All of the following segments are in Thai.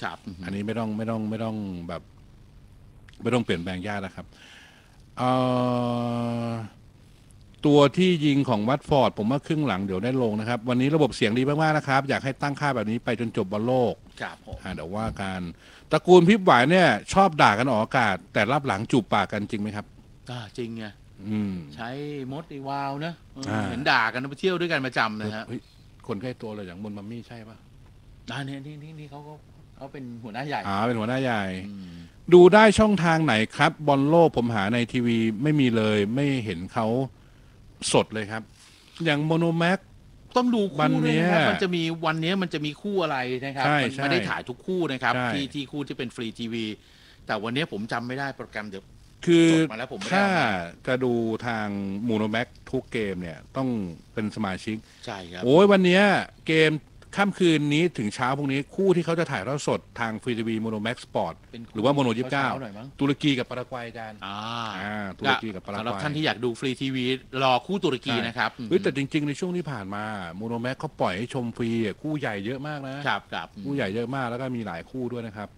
ครับอันนี้ไม่ต้องแบบไม่ต้องเปลี่ยนแปลงยากนะครับเอ่อตัวที่ยิงของวัตฟอร์ดผมว่าครึ่งหลังเดี๋ยวได้ลงนะครับวันนี้ระบบเสียงดีมากๆนะครับอยากให้ตั้งค่าแบบนี้ไปจนจบบอลโลกครับผมเดี๋ยวว่าการตระกูลพิบหวายเนี่ยชอบด่ากันออกอากาศแต่รับหลังจูบปากกันจริงไหมครับจริงไงใช้มดอีวาวนะเห็นด่ากันไปเที่ยวด้วยกันประจำนะฮะคนใกล้ตัวเลยอย่างมนมัมมี่ใช่ปะนี่เขาเป็นหัวหน้าใหญ่เป็นหัวหน้าใหญ่ดูได้ช่องทางไหนครับบอลโลกผมหาในทีวีไม่มีเลยไม่เห็นเขาสดเลยครับอย่างโมโนแม็กต้องดูคู่ด้วยนะครับมันจะมีวันนี้มันจะมีคู่อะไรนะครับมันไม่ได้ถ่ายทุกคู่นะครับที่คู่ที่เป็นฟรีทีวีแต่วันนี้ผมจำไม่ได้โปรแกรมเดี๋ยวคือถ้าจะดูทางโมโนแม็กทุกเกมเนี่ยต้องเป็นสมาชิกใช่ครับโอ้ยวันนี้เกมค่ำคืนนี้ถึงเช้าพรุ่งนี้คู่ที่เขาจะถ่ายทอดสดทางฟรีทีวีโมโนแม็กสปอร์ตหรือว่าโมโน29ตุรกีกับปารากวัยกันตุรกีกับปารากวัยสำหรับท่านที่อยากดูฟรีทีวีรอคู่ตุรกีนะครับแต่จริงๆในช่วงที่ผ่านมาโมโนแม็กเขาปล่อยให้ชมฟรีคู่ใหญ่เยอะมากนะครับคู่ใหญ่เยอะมากแล้วก็มีหลายคู่ด้วยนะครับ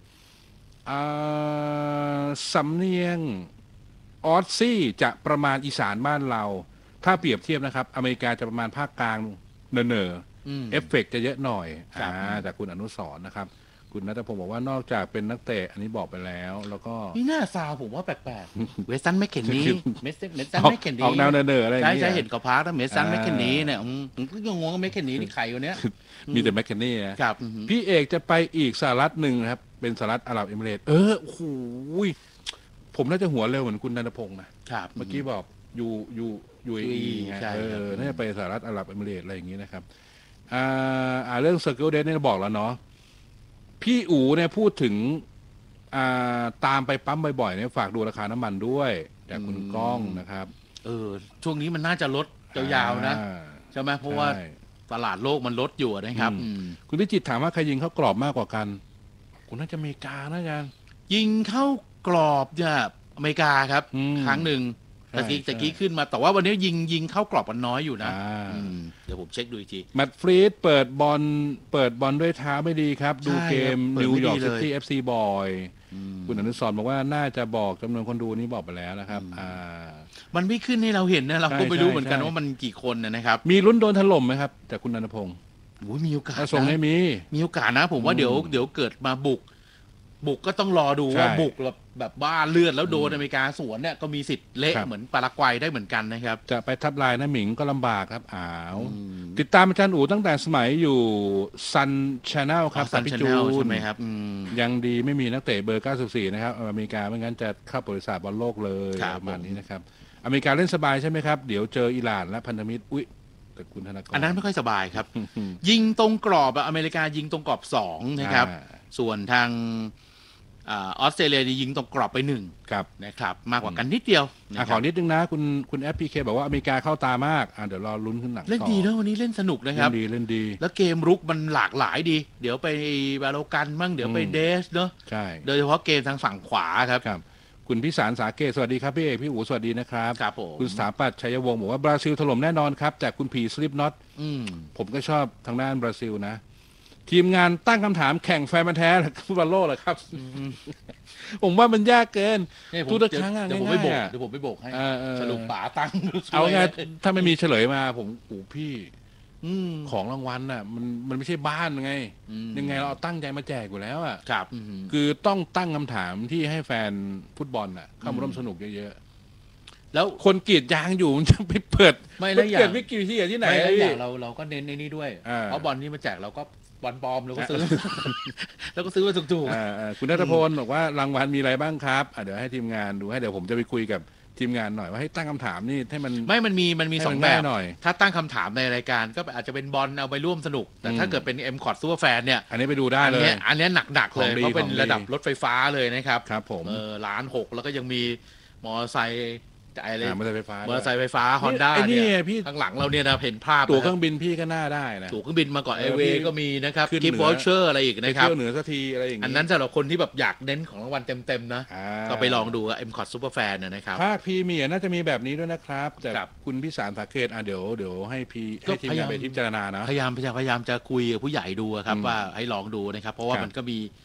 สำเนียงออสซี่จะประมาณอีสานบ้านเราถ้าเปรียบเทียบนะครับอเมริกาจะประมาณภาคกลางเนอเอฟเฟกจะเยอะหน่อยจากคุณอนุสรณ์นะครับคุณณัฐพงศ์บอกว่านอกจากเป็นนักเตะอันนี้บอกไปแล้วก็นี่หน้าซาวผมว่าแปลกๆเวสตันแมคเคนนีเมสตันแมคเคนนีออกแนวเนออะไรอย่างนี้ใช่เห็นกับพาร์ทแล้วเมสตันแมคเคนนีเนี่ยผมก็งงว่าแมคเคนนีนี่ใครวะเนี้ยมีแต่แมคเคนนีนะครับพี่เอกจะไปอีกสหรัฐหนึ่งครับเป็นสหรัฐอาหรับเอมิเรตส์โอ้โหผมน่าจะหัวเร็วเหมือนคุณณัฐพงศ์นะครับเมื่อกี้บอกยูเอไงน่าจะไปสหรัฐอาหรับเอมิเรตส์อะไรอย่างนี้นะครับเรื่อง Circle Date เนี่ยบอกแล้วเนาะพี่อู๋เนี่ยพูดถึงตามไปปั๊มบ่อยๆเนี่ยฝากดูราคาน้ำมันด้วยจากคุณก้องนะครับช่วงนี้มันน่าจะลดยาวๆนะใช่ไหมเพราะว่าตลาดโลกมันลดอยู่นะครับคุณพิจิตรถามว่าใครยิงเข้ากรอบมากกว่ากันคุณน่าจะอเมริกานะอาจารย์ยิงเข้ากรอบเนี่ยอเมริกาครับครั้งหนึ่งตะกี้ขึ้นมาแต่ว่าวันนี้ยิงเข้ากรอบมันน้อยอยู่นะเดี๋ยวผมเช็คดูอีกทีแมตต์ฟรีดเปิดบอลด้วยเท้าไม่ดีครับดูเกมนิวยอร์กซิตี้ FC บ่อยคุณอนุสรณ์บอกว่าน่าจะบอกจำนวนคนดูนี้บอกไปแล้วนะครับมันไม่ขึ้นให้เราเห็นนะเราก็ไม่รู้เหมือนกันว่ามันกี่คนนะครับมีลุ้นโดนถล่มไหมครับจากคุณณัฐพงศ์มีโอกาสส่งให้มีโอกาสนะผมว่าเดี๋ยวเกิดมาบุกก็ต้องรอดูว่าบุกแบบบ้าเลือดแล้วโดนอเมริกาสวนเนี่ยก็มีสิทธิ์เละเหมือนปารากวัยได้เหมือนกันนะครับจะไปทับลายนะหมิงก็ลำบากครับติดตามอาจารย์อู๋ตั้งแต่สมัยอยู่ซันชาแนลครับซันชาแนลใช่ไหมครับยังดีไม่มีนักเตะเบอร์94นะครับอเมริกาไม่งั้นจะเข้าบริษัทบอลโลกเลยประมาณนี้นะครับอเมริกาเล่นสบายใช่ไหมครับเดี๋ยวเจออิหร่านและพันธมิตรแต่คุณธนากรอันนั้นไม่ค่อยสบายครับยิงตรงกรอบอเมริกายิงตรงกรอบ2นะครับส่วนทางออสเตรเลียยิงตรงกรอบไป1นะครับมากกว่ากันนิดเดียวขอนิดนึงนะคุณแอปพีเคบอกว่าอเมริกาเข้าตามากเดี๋ยวรอลุ้นขึ้นหลังเล่นดีนะวันนี้เล่นสนุกนะครับเล่นดีแล้วเกมรุกมันหลากหลายดีเดี๋ยวไปบาโลกันมั่งเดี๋ยวไปเดสเนาะใช่โดยเฉพาะเกมทางฝั่งขวาครับคุณพิสารสาเกตสวัสดีครับพี่เอกพี่อู๋สวัสดีนะครับครับผมคุณสถาปัตย์ชัยวงศ์บอกว่าบราซิลถล่มแน่นอนครับจากคุณผีสลิปน็อตผมก็ชอบทางด้านบราซิลนะทีมงานตั้งคำถามแข่งแฟนมันแท้ฟุตบอลโลกเหรอครับผมว่ามันยากเกินทุกครั้งเดี๋ยวผมไปโบกให้สรุปป๋าตั้งเอาไงถ้าไม่มีเฉลยมาผมพี่ของรางวัลน่ะมันไม่ใช่บ้านไงยังไงเราตั้งใจมาแจกอยู่แล้วอ่ะครับคือต้องตั้งคำถามที่ให้แฟนฟุตบอลน่ะเข้ามาร่วมสนุกเยอะๆแล้วคนกรีดยางอยู่มันจะไปเปิดไม่แล้วอย่างวิกฤตที่ไหนไม่แล้วอย่างเราก็เน้นในนี้ด้วยเพราะบอลที่มาแจกเราก็บอลปลอมเราก็ซื้อมาถูกๆคุณณัฐพลบอกว่ารางวัลมีอะไรบ้างครับเดี๋ยวให้ทีมงานดูให้เดี๋ยวผมจะไปคุยกับทีมงานหน่อยว่าให้ตั้งคำถามนี่ให้มันมันมี2แบบหน่อยถ้าตั้งคำถามในรายการก็อาจจะเป็นบอลเอาไปร่วมสนุกแต่ถ้าเกิดเป็น M-Cot Super Fan เนี่ยอันนี้ไปดูได้เลยอันนี้หนักๆเลยเพราะเป็นระดับรถไฟฟ้าเลยนะครับครับผม 1,600,000แล้วก็ยังมีมอเตอร์ไซค์อะไรมอเตอร์ไซค์ไฟฟ้าฮอนด้าเนี่ยข้างหลังเราเนี่ยนะเห็นภาพตั๋วเครื่องบินพี่ก็น่าได้นะตั๋วเครื่องบินมาก่อนไอเวก็มีนะครับกิฟต์วอเชอร์อะไรอีกนะครับเที่ยวเหนือสักทีอะไรอย่างนี้อันนั้นสำหรับคนที่แบบอยากเน้นของรางวัลเต็มๆนะก็ไปลองดูM-Cot Super Fan นะครับภาคพรีเมียร์น่าจะมีแบบนี้ด้วยนะครับแต่คุณพี่สารสาเกตเดี๋ยวให้ทีมงานไปพิจารณานะพยายามจะคุยกับผู้ใหญ่ดูครับว่าให้ลองดูนะครับเพราะว่ามันก็มี